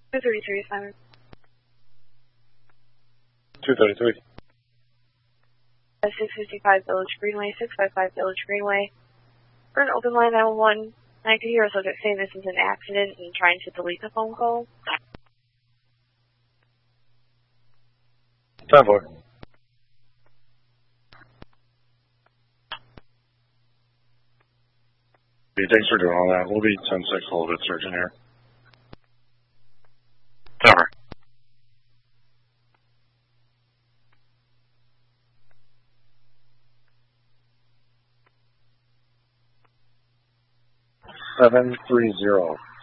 233, Simon. 233. 655 Village Greenway, 655 Village Greenway. For an open line 911, I could hear a subject saying this is an accident and trying to delete the phone call. 10-4. Thanks for doing all that. We'll be 10-6 a little bit searching here. Cover. 730.